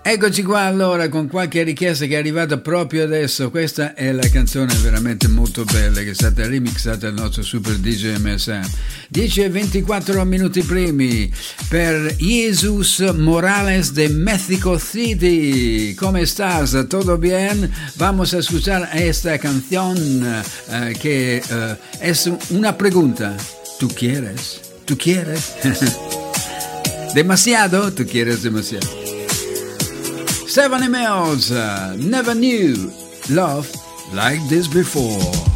Eccoci qua allora con qualche richiesta che è arrivata proprio adesso. Questa è la canzone veramente molto bella che è stata remixata dal nostro super DJ MSM. 10 e 24 minuti primi per Jesus Morales de Mexico City. ¿Cómo estás? ¿Todo bien? Vamos a escuchar esta canción que es una pregunta. ¿Tú quieres? ¿Tú quieres? ¿Demasiado? ¿Tú quieres demasiado? Stephanie Mills, never knew love like this before.